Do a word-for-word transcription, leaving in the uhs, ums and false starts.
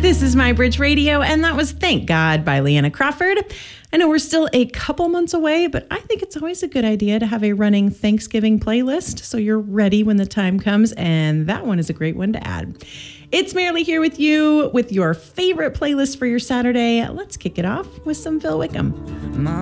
This is My Bridge Radio, and that was Thank God by Leanna Crawford. I know we're still a couple months away, but I think it's always a good idea to have a running Thanksgiving playlist so you're ready when the time comes, and that one is a great one to add. It's Marilee here with you with your favorite playlist for your Saturday. Let's kick it off with some Phil Wickham.